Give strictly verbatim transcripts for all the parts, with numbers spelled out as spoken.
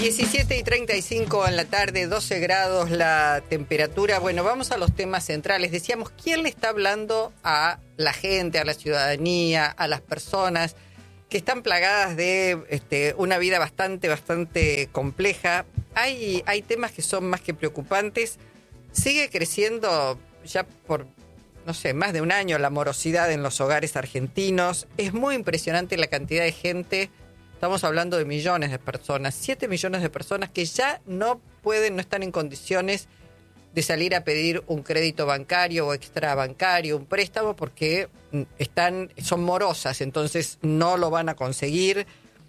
diecisiete y treinta y cinco en la tarde, doce grados la temperatura. Bueno, vamos a los temas centrales. Decíamos, ¿quién le está hablando a la gente, a la ciudadanía, a las personas que están plagadas de este, una vida bastante, bastante compleja? Hay, hay temas que son más que preocupantes. Sigue creciendo ya por, no sé, más de un año la morosidad en los hogares argentinos. Es muy impresionante la cantidad de gente. Estamos hablando de millones de personas, siete millones de personas que ya no pueden, no están en condiciones de salir a pedir un crédito bancario o extrabancario, un préstamo, porque están, son morosas, entonces no lo van a conseguir.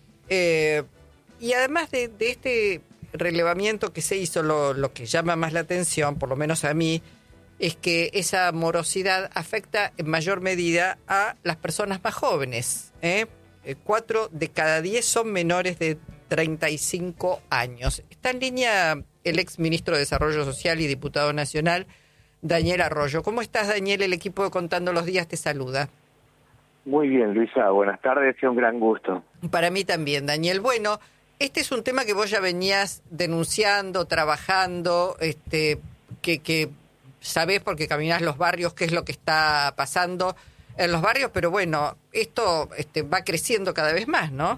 Eh, y además de, de este relevamiento que se hizo, lo, lo que llama más la atención, por lo menos a mí, es que esa morosidad afecta en mayor medida a las personas más jóvenes, ¿eh? Cuatro de cada diez son menores de treinta y cinco años. Está en línea el ex ministro de Desarrollo Social y diputado nacional, Daniel Arroyo. ¿Cómo estás, Daniel? El equipo de Contando los Días te saluda. Muy bien, Luisa. Buenas tardes y un gran gusto. Para mí también, Daniel. Bueno, este es un tema que vos ya venías denunciando, trabajando, este, que, que sabés porque caminás los barrios qué es lo que está pasando en los barrios, pero bueno, esto este, va creciendo cada vez más, ¿no?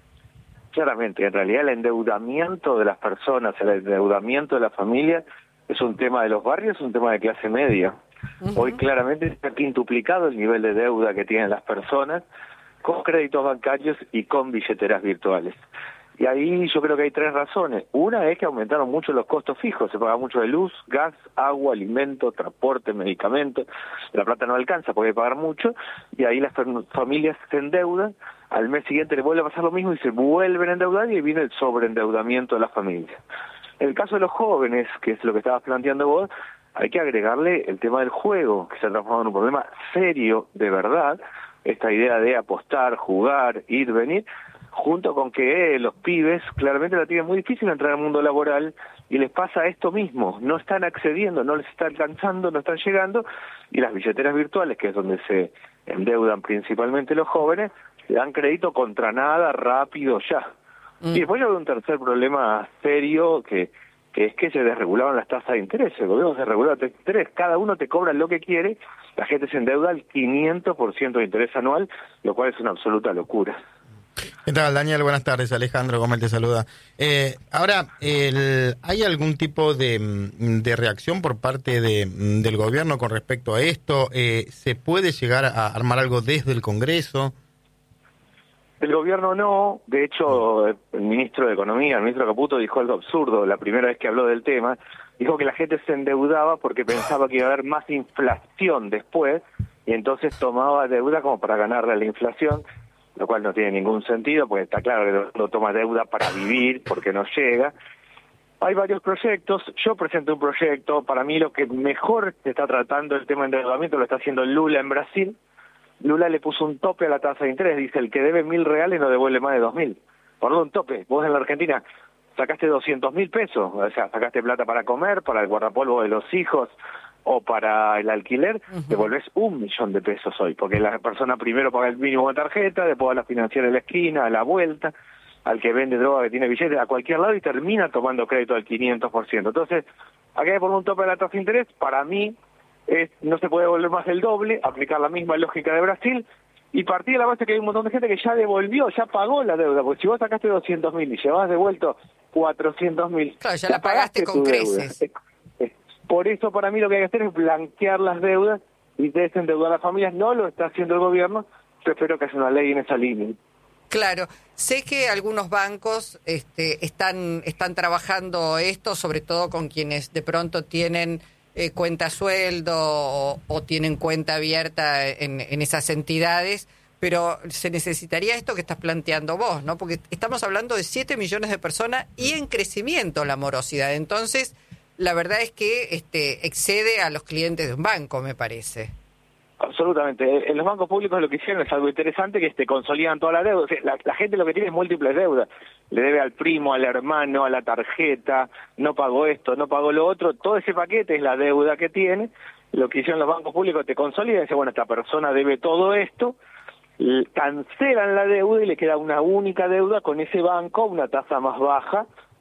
Claramente, en realidad el endeudamiento de las personas, el endeudamiento de la familia es un tema de los barrios, es un tema de clase media. Uh-huh. Hoy claramente está quintuplicado el nivel de deuda que tienen las personas con créditos bancarios y con billeteras virtuales. Y ahí yo creo que hay tres razones. Una es que aumentaron mucho los costos fijos, se paga mucho de luz, gas, agua, alimento, transporte, medicamentos. La plata no alcanza porque hay que pagar mucho y ahí las familias se endeudan, al mes siguiente le vuelve a pasar lo mismo y se vuelven a endeudar y ahí viene el sobreendeudamiento de las familias. En el caso de los jóvenes, que es lo que estabas planteando vos, hay que agregarle el tema del juego, que se ha transformado en un problema serio de verdad, esta idea de apostar, jugar, ir, venir, junto con que eh, los pibes claramente la tienen muy difícil entrar al mundo laboral y les pasa esto mismo, no están accediendo, no les está alcanzando, no están llegando, y las billeteras virtuales, que es donde se endeudan principalmente los jóvenes, le dan crédito contra nada, rápido, ya. Mm. Y después yo veo un tercer problema serio, que, que es que se desregulaban las tasas de interés, el gobierno se reguló las tasas de interés, cada uno te cobra lo que quiere, la gente se endeuda al quinientos por ciento de interés anual, lo cual es una absoluta locura. ¿Qué tal, Daniel? Buenas tardes. Alejandro Gómez te saluda. Eh, ahora, el, ¿hay algún tipo de, de reacción por parte de, del gobierno con respecto a esto? Eh, ¿Se puede llegar a armar algo desde el Congreso? El gobierno no. De hecho, el ministro de Economía, el ministro Caputo, dijo algo absurdo la primera vez que habló del tema. Dijo que la gente se endeudaba porque pensaba que iba a haber más inflación después y entonces tomaba deuda como para ganarle a la inflación, lo cual no tiene ningún sentido, porque está claro que no toma deuda para vivir, porque no llega. Hay varios proyectos, yo presento un proyecto, para mí lo que mejor se está tratando el tema de endeudamiento lo está haciendo Lula en Brasil. Lula le puso un tope a la tasa de interés, dice, el que debe mil reales no devuelve más de dos mil. Ponle un tope, vos en la Argentina sacaste doscientos mil pesos, o sea, sacaste plata para comer, para el guardapolvo de los hijos, o para el alquiler, uh-huh. devolvés un millón de pesos hoy, porque la persona primero paga el mínimo de tarjeta, después a la financiera de la esquina, a la vuelta, al que vende droga, que tiene billetes, a cualquier lado y termina tomando crédito al quinientos por ciento. Entonces, acá hay por un tope de la tasa de interés, para mí es, no se puede devolver más del doble, aplicar la misma lógica de Brasil y partir de la base que hay un montón de gente que ya devolvió, ya pagó la deuda, porque si vos sacaste doscientos mil y llevas devuelto cuatrocientos mil, claro, ya, ya la pagaste con creces. Deuda. Por eso para mí lo que hay que hacer es blanquear las deudas y desendeudar a las familias. No lo está haciendo el gobierno, yo espero que haya una ley en esa línea. Claro, sé que algunos bancos este, están, están trabajando esto, sobre todo con quienes de pronto tienen eh, cuenta sueldo o, o tienen cuenta abierta en, en esas entidades, pero se necesitaría esto que estás planteando vos, ¿no? Porque estamos hablando de siete millones de personas y en crecimiento la morosidad, entonces la verdad es que este excede a los clientes de un banco, me parece. Absolutamente. En los bancos públicos lo que hicieron es algo interesante, que te consolidan toda la deuda. O sea, la, la gente lo que tiene es múltiples deudas. Le debe al primo, al hermano, a la tarjeta, no pagó esto, no pagó lo otro. Todo ese paquete es la deuda que tiene. Lo que hicieron los bancos públicos te consolidan y dicen, bueno, esta persona debe todo esto, cancelan la deuda y le queda una única deuda con ese banco, una tasa más baja,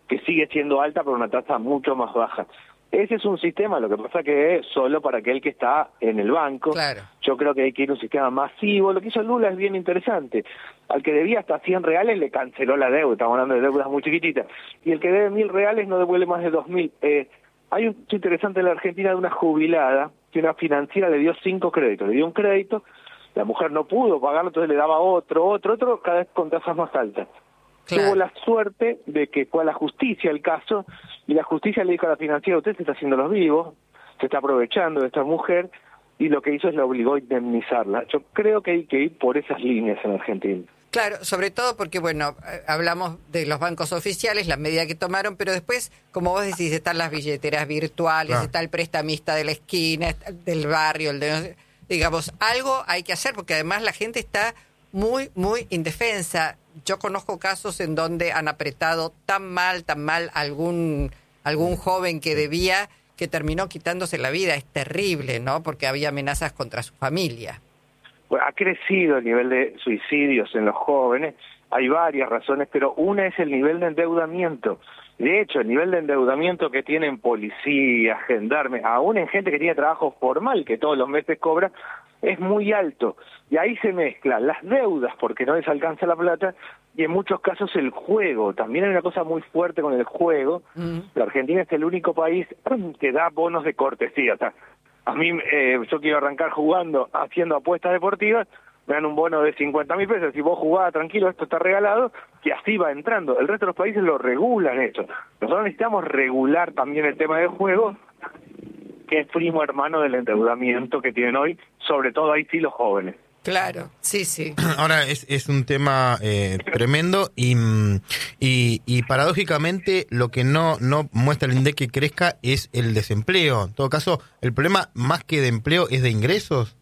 que sigue siendo alta, pero una tasa mucho más baja. Ese es un sistema, lo que pasa que es solo para aquel que está en el banco. Claro. Yo creo que hay que ir a un sistema masivo. Lo que hizo Lula es bien interesante. Al que debía hasta cien reales le canceló la deuda, estamos hablando de deudas muy chiquititas. Y el que debe mil reales no devuelve más de dos mil. Eh, hay un caso interesante en la Argentina de una jubilada, que una financiera le dio cinco créditos. Le dio un crédito, la mujer no pudo pagarlo, entonces le daba otro, otro, otro, cada vez con tasas más altas. Claro. Tuvo la suerte de que fue a la justicia el caso, y la justicia le dijo a la financiera: usted se está haciendo los vivos, se está aprovechando de esta mujer, y lo que hizo es la obligó a indemnizarla. Yo creo que hay que ir por esas líneas en Argentina. Claro, sobre todo porque, bueno, hablamos de los bancos oficiales, las medidas que tomaron, pero después, como vos decís, están las billeteras virtuales, ah. está el prestamista de la esquina, del barrio, el de, digamos, algo hay que hacer, porque además la gente está muy, muy indefensa. Yo conozco casos en donde han apretado tan mal, tan mal algún algún joven que debía, que terminó quitándose la vida. Es terrible, ¿no? Porque había amenazas contra su familia. Bueno, ha crecido el nivel de suicidios en los jóvenes. Hay varias razones, pero una es el nivel de endeudamiento. De hecho, el nivel de endeudamiento que tienen policías, gendarmes, aún en gente que tiene trabajo formal, que todos los meses cobra, es muy alto. Y ahí se mezclan las deudas, porque no les alcanza la plata, y en muchos casos el juego. También hay una cosa muy fuerte con el juego. Mm. La Argentina es el único país que da bonos de cortesía. O sea, a mí, eh, yo quiero arrancar jugando, haciendo apuestas deportivas, me dan un bono de cincuenta mil pesos. Si vos jugás tranquilo, esto está regalado, que así va entrando. El resto de los países lo regulan eso. Nosotros necesitamos regular también el tema del juego, que es primo hermano del endeudamiento que tienen hoy, sobre todo ahí sí los jóvenes. Claro, sí, sí. Ahora es, es un tema eh, tremendo y, y y paradójicamente lo que no no muestra el INDEC que crezca es el desempleo. En todo caso, el problema más que de empleo es de ingresos.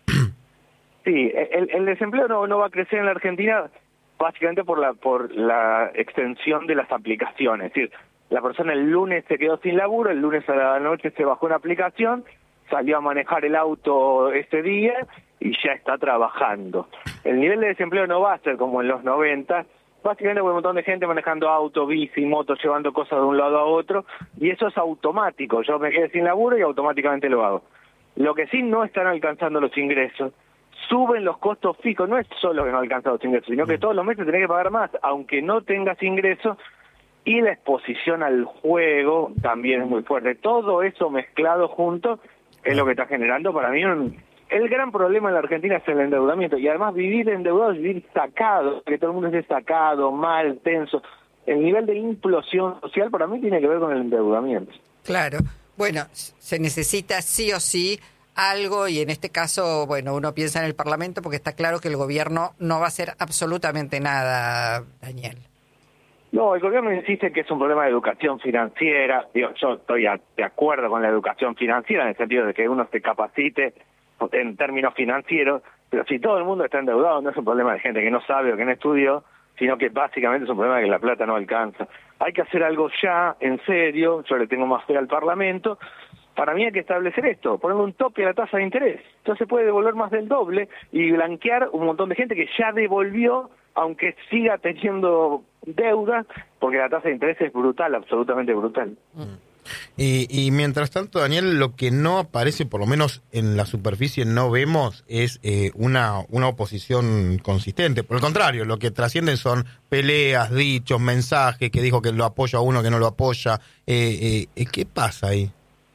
Sí, el, el desempleo no, no va a crecer en la Argentina básicamente por la por la extensión de las aplicaciones. Es decir, la persona el lunes se quedó sin laburo, el lunes a la noche se bajó una aplicación, salió a manejar el auto ese día y ya está trabajando. El nivel de desempleo no va a ser como en los noventa, básicamente hay un montón de gente manejando auto, bici, moto, llevando cosas de un lado a otro, y eso es automático. Yo me quedé sin laburo y automáticamente lo hago. Lo que sí no están alcanzando los ingresos, suben los costos fijos, no es solo que no alcanzan los ingresos, sino que todos los meses tenés que pagar más, aunque no tengas ingresos, y la exposición al juego también es muy fuerte. Todo eso mezclado junto es lo que está generando para mí un... El gran problema en la Argentina es el endeudamiento, y además vivir endeudado es vivir sacado, que todo el mundo esté sacado, mal, tenso. El nivel de implosión social para mí tiene que ver con el endeudamiento. Claro. Bueno, se necesita sí o sí algo, y en este caso, bueno, uno piensa en el Parlamento porque está claro que el gobierno no va a hacer absolutamente nada, Daniel. No, el gobierno insiste que es un problema de educación financiera. Digo, yo estoy a, de acuerdo con la educación financiera en el sentido de que uno se capacite en términos financieros, pero si todo el mundo está endeudado no es un problema de gente que no sabe o que no estudió, sino que básicamente es un problema de que la plata no alcanza. Hay que hacer algo ya, en serio. Yo le tengo más fe al Parlamento. Para mí hay que establecer esto, ponerle un tope a la tasa de interés. Entonces puede devolver más del doble y blanquear un montón de gente que ya devolvió, aunque siga teniendo deuda, porque la tasa de interés es brutal, absolutamente brutal. Mm. Y, y mientras tanto, Daniel, lo que no aparece, por lo menos en la superficie no vemos, es eh, una, una oposición consistente. Por el contrario, lo que trascienden son peleas, dichos, mensajes, que dijo que lo apoya a uno, que no lo apoya. Eh, eh, ¿Qué pasa ahí?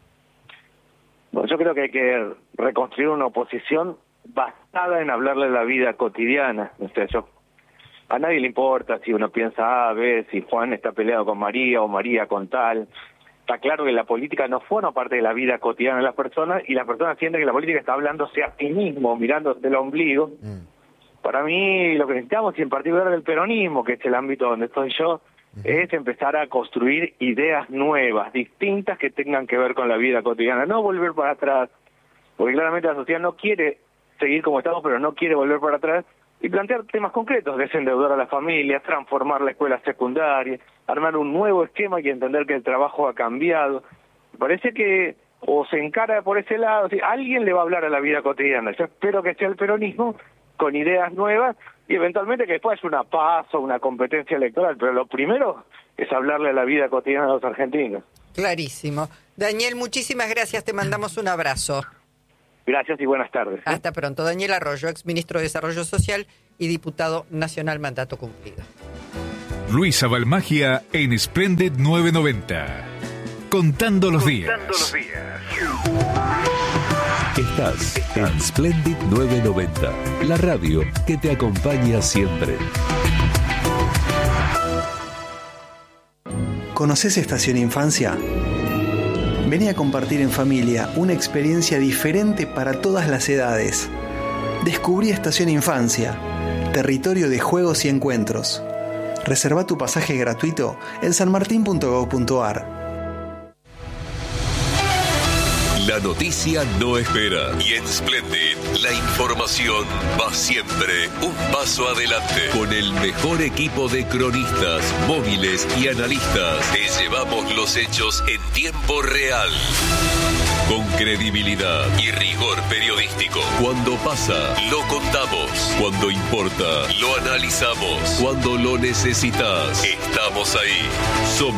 Bueno, yo creo que hay que reconstruir una oposición basada en hablarle de la vida cotidiana. O sea, yo, a nadie le importa si uno piensa, ah, ve, si Juan está peleado con María o María con tal. Está claro que la política no forma parte de la vida cotidiana de las personas, y las personas sienten que la política está hablándose a sí mismo, mirándose el ombligo. Mm. Para mí, lo que necesitamos, y en particular del peronismo, que es el ámbito donde estoy yo, mm. es empezar a construir ideas nuevas, distintas, que tengan que ver con la vida cotidiana, no volver para atrás, porque claramente la sociedad no quiere seguir como estamos, pero no quiere volver para atrás, y plantear temas concretos, desendeudar a las familias, transformar la escuela secundaria, armar un nuevo esquema y entender que el trabajo ha cambiado. Me parece que o se encara por ese lado, o sea, alguien le va a hablar a la vida cotidiana. Yo espero que sea el peronismo, con ideas nuevas y eventualmente que después es una paz o una competencia electoral, pero lo primero es hablarle a la vida cotidiana de los argentinos. Clarísimo. Daniel, muchísimas gracias, te mandamos un abrazo. Gracias y buenas tardes. Hasta pronto. Daniel Arroyo, ex ministro de Desarrollo Social y diputado nacional, mandato cumplido. Luisa Balmagia en Splendid novecientos noventa. Contando los días. Contando los días. Estás en Splendid novecientos noventa, la radio que te acompaña siempre. ¿Conoces Estación Infancia? Vení a compartir en familia una experiencia diferente para todas las edades. Descubrí Estación Infancia, territorio de juegos y encuentros. Reserva tu pasaje gratuito en sanmartin punto gob punto ar. La noticia no espera y en Splendid la información va siempre un paso adelante. Con el mejor equipo de cronistas, móviles y analistas, te llevamos los hechos en tiempo real. Con credibilidad y rigor periodístico. Cuando pasa, lo contamos. Cuando importa, lo analizamos. Cuando lo necesitas, estamos ahí. Somos